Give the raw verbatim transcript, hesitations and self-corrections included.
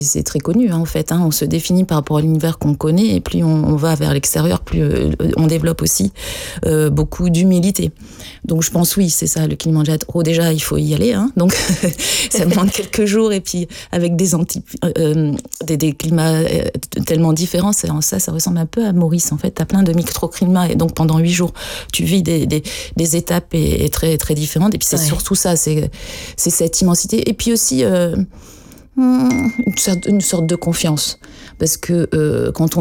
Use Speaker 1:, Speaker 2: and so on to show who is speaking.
Speaker 1: C'est très connu, hein, en fait. Hein. On se définit par rapport à l'univers qu'on connaît, et plus on, on va vers l'extérieur, plus euh, on développe aussi euh, beaucoup d'humilité. Donc je pense, oui, c'est ça, le Kilimandjaro. Déjà, il faut y aller. Hein. Donc ça demande quelques jours, et puis avec des, anti, euh, des, des climats euh, tellement différents, ça, ça, ça ressemble un peu à Maurice, en fait. T'as plein de microclimats, et donc pendant huit jours, tu vis des, des, des étapes et, et très, très différentes. Et puis c'est ouais. surtout ça, c'est, c'est cette immensité. Et puis aussi... Euh, Une sorte, une sorte de confiance, parce que euh, quand on